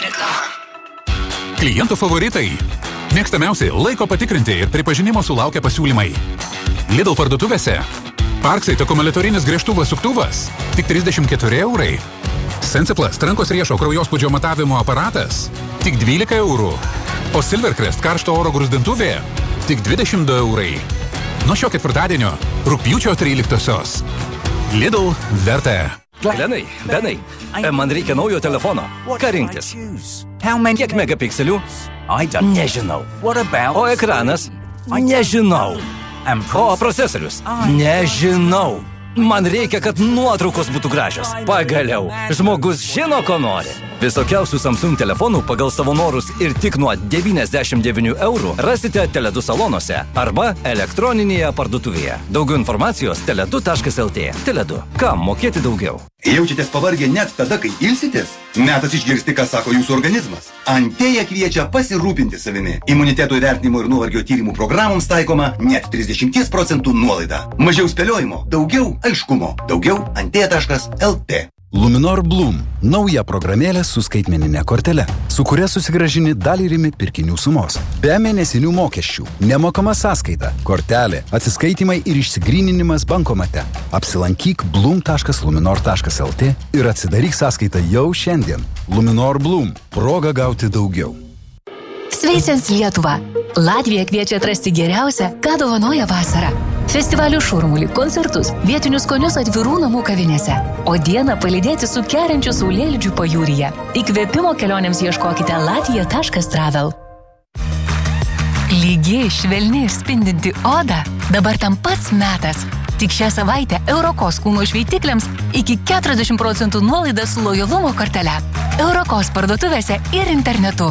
Klientų favoritai. Mėgstamiausi laiko patikrinti ir pripažinimo sulaukę pasiūlymai. Lidl parduotuvėse. Parksaito akumuliatorinis gręžtuvas suktuvas. Tik 34 eurai. Sensiplas rankos riešo kraujospūdžio matavimo aparatas. Tik 12 eurų. O Silvercrest karšto oro gruzdintuvė. Tik 22 eurai. Nuo šio ketvirtadienio, rugpjūčio 13-osios. Lidl verta. Lenai, Benai, man reikia naujo telefono. Ką rinktis? Kiek megapikselių? Nežinau. O ekranas? Nežinau. O procesorius? Nežinau. Man reikia, kad nuotraukos būtų gražios. Pagaliau, žmogus žino, ko nori. Visokiausių Samsung telefonų pagal savo norus ir tik nuo 99 eurų rasite Tele2 salonuose arba elektroninėje parduotuvėje. Daugiau informacijos tele2.lt. Tele2. Kam mokėti daugiau? Jaučiatės pavargę net tada, kai ilsitės? Metas išgirsti, ką sako jūsų organizmas. Antėja kviečia pasirūpinti savimi. Imuniteto įvertinimo ir nuovargio tyrimų programoms taikoma net 30% nuolaida. Mažiau spėliojimo, daugiau aiškumo. Daugiau antėja.lt. Luminor Bloom – nauja programėlė su skaitmeninė kortele, su kuria susigrąžini dalį rimi pirkinių sumos. Be mėnesinių mokesčių, nemokama sąskaita, kortelė, atsiskaitimai ir išsigryninimas bankomate. Apsilankyk bloom.luminor.lt ir atsidaryk sąskaitą jau šiandien. Luminor Bloom – proga gauti daugiau. Sveicins Lietuvą! Latvija kviečia atrasti geriausią, ką dovanoja vasara. Festivalių šurmulį, koncertus, vietinius skonius atvirų namų kavinėse. O dieną palydėti su keriančiu saulėlydžiu pajūryje. Įkvėpimo kelionėms ieškokite latvija.travel. Lygiai, švelni ir spindinti oda. Dabar tam pats metas. Tik šią savaitę Eurokos kūno šveitikliams iki 40% nuolaida su lojalumo kortele. Eurokos parduotuvėse ir internetu.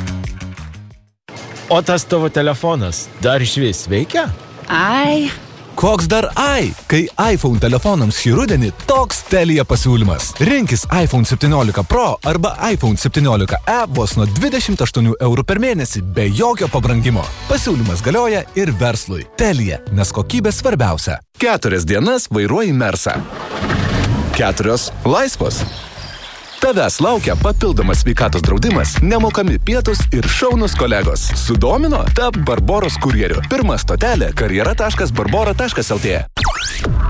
O tas tavo telefonas dar išvis veikia? Ai. Koks dar ai? Kai iPhone telefonams šį rudenį toks Telia pasiūlymas. Rinkis iPhone 17 Pro arba iPhone 17e vos nuo 28 eurų per mėnesį be jokio pabrangimo. Pasiūlymas galioja ir verslui. Telia, nes kokybė svarbiausia. 4 dienas vairuoji Mersą. 4 laisvos. Tavęs laukia papildomas sveikatos draudimas, nemokami pietūs ir šaunūs kolegos. Sudomino? Tap Barboros kurjeriu. Pirma stotelė karjera.barbora.lt.